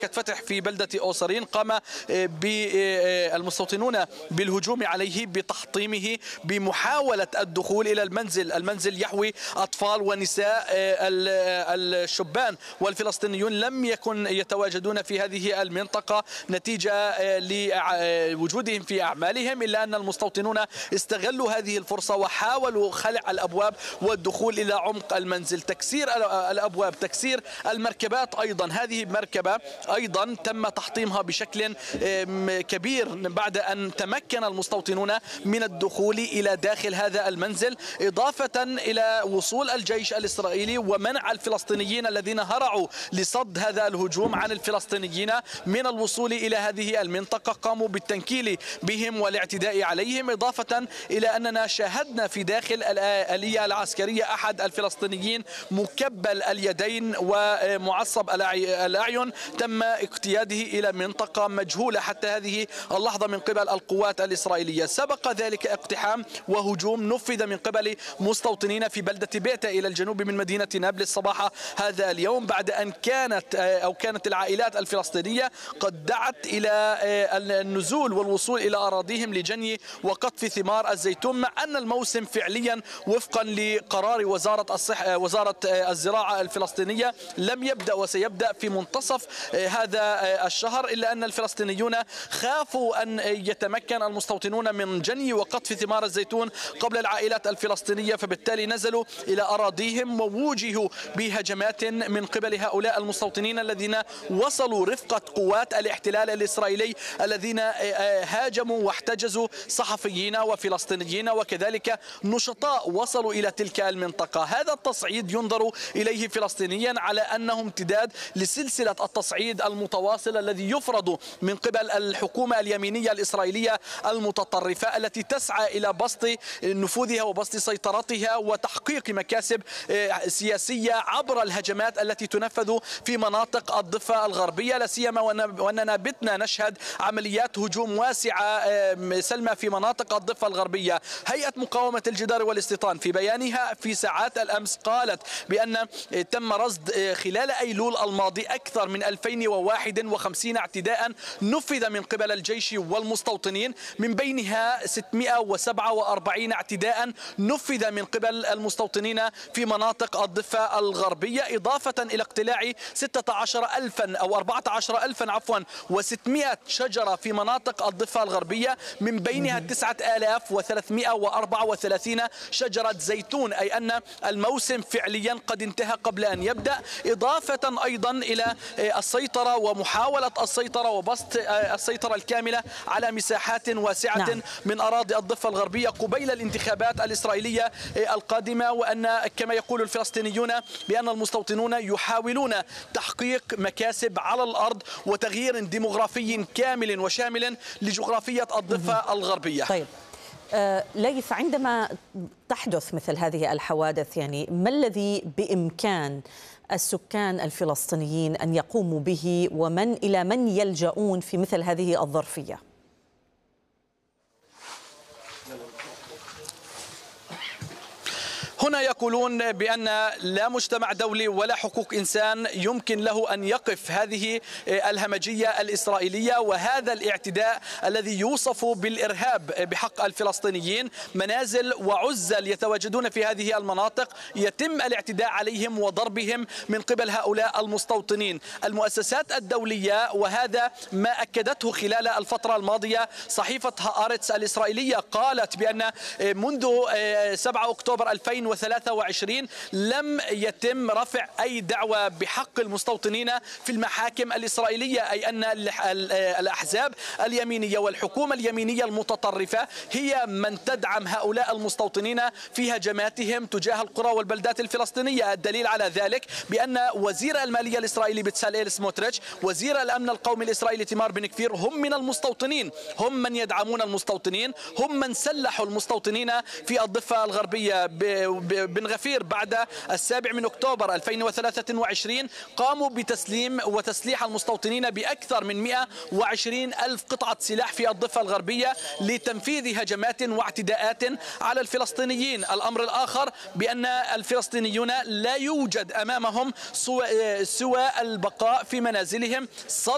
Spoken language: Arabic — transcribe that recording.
فتح في بلدة أوسرين قام المستوطنون بالهجوم عليه بتحطيمه بمحاولة الدخول إلى المنزل يحوي أطفال ونساء. الشبان والفلسطينيون لم يكن يتواجدون في هذه المنطقة نتيجة لوجودهم في أعمالهم، إلا أن المستوطنون استغلوا هذه الفرصة وحاولوا خلع الأبواب والدخول إلى عمق المنزل، تكسير الأبواب، تكسير المركبات. أيضا هذه مركبة أيضا تم تحطيمها بشكل كبير بعد أن تمكن المستوطنون من الدخول إلى داخل هذا المنزل، إضافة إلى وصول الجيش الإسرائيلي ومنع الفلسطينيين الذين هرعوا لصد هذا الهجوم عن الفلسطينيين من الوصول إلى هذه المنطقة. قاموا بالتنكيل بهم والاعتداء عليهم، إضافة إلى أننا شاهدنا في داخل الآلية العسكرية أحد الفلسطينيين مكبل اليدين ومعصب الأعين تم اقتياده إلى منطقة مجهولة حتى هذه اللحظة من قبل القوات الإسرائيلية. سبق ذلك اقتحام وهجوم نفذ من قبل مستوطنين في بلدة بيتا إلى الجنوب من مدينة نابلس صباح هذا اليوم، بعد أن كانت العائلات الفلسطينية قد دعت إلى النزول والوصول إلى أراضيهم لجني وقطف ثمار الزيتون، مع أن الموسم فعليا وفقا لقرار وزارة الزراعة الفلسطينية لم يبدأ وسيبدأ في منتصف هذا الشهر، إلا أن الفلسطينيون خافوا أن يتمكن المستوطنون من جني وقطف ثمار الزيتون قبل العائلات الفلسطينية، فبالتالي نزلوا إلى أراضيهم ووجهوا بهجمات من قبل هؤلاء المستوطنين الذين وصلوا رفقة قوات الاحتلال الإسرائيلي الذين هاجموا واحتجزوا صحفيين وفلسطينيين وكذلك نشطاء وصلوا إلى تلك المنطقة. هذا التصعيد ينظر إليه فلسطينيا على أنه امتداد لسلسلة التصعيد المتواصل الذي يفرض من قبل الحكومة اليمينية الإسرائيلية المتطرفة التي تسعى إلى بسط نفوذها وبسط سيطرتها وتحقيق مكاسب سياسية عبر الهجمات التي تنفذ في مناطق الضفة الغربية، لا سيما وأننا بتنا نشهد عمليات هجوم واسعة سلمى في مناطق الضفة الغربية. هيئة مقاومة الجدار والاستيطان في بيانها في ساعات الأمس قالت بأن تم رصد خلال أيلول الماضي أكثر من 2051 اعتداء نفذ من قبل الجيش والمستوطنين، من بينها 647 اعتداء نفذ من قبل المستوطنين في مناطق الضفة الغربية، إضافة إلى اقتلاع 16,000 أو 14,000 عفوا و600 شجرة في مناطق الضفة الغربية، من بينها 9,334 شجرة زيتون، أي أن الموسم فعليا قد انتهى قبل أن يبدأ، إضافة أيضا إلى السيطرة ومحاولة السيطرة وبسط السيطرة الكاملة على مساحات واسعة من أراضي الضفة الغربية قبيل الانتخابات الإسرائيلية القادمة، وأن كما يقول الفلسطينيون بأن المستوطنون يحاولون تحقيق مكاسب على الأرض وتغيير ديموغرافي كامل وشامل لجغرافية الضفة الغربية. طيب ليث، عندما تحدث مثل هذه الحوادث يعني ما الذي بإمكان السكان الفلسطينيين أن يقوموا به إلى من يلجؤون في مثل هذه الظرفية؟ هنا يقولون بأن لا مجتمع دولي ولا حقوق إنسان يمكن له أن يقف هذه الهمجية الإسرائيلية وهذا الاعتداء الذي يوصف بالإرهاب بحق الفلسطينيين. منازل وعزل يتواجدون في هذه المناطق يتم الاعتداء عليهم وضربهم من قبل هؤلاء المستوطنين. المؤسسات الدولية، وهذا ما أكدته خلال الفترة الماضية صحيفة هآرتس الإسرائيلية، قالت بأن منذ 7 أكتوبر 2023 لم يتم رفع أي دعوة بحق المستوطنين في المحاكم الإسرائيلية، أي أن الأحزاب اليمينية والحكومة اليمينية المتطرفة هي من تدعم هؤلاء المستوطنين في هجماتهم تجاه القرى والبلدات الفلسطينية. الدليل على ذلك بأن وزير المالية الإسرائيلي بتساليل سموتريتش، وزير الأمن القومي الإسرائيلي تيمار بن كفير هم من المستوطنين، هم من يدعمون المستوطنين، هم من سلحوا المستوطنين في الضفة الغربية. بن غفير بعد 7 أكتوبر 2023 قاموا بتسليم وتسليح المستوطنين بأكثر من 120 ألف قطعة سلاح في الضفة الغربية لتنفيذ هجمات واعتداءات على الفلسطينيين. الأمر الآخر بأن الفلسطينيون لا يوجد أمامهم سوى البقاء في منازلهم،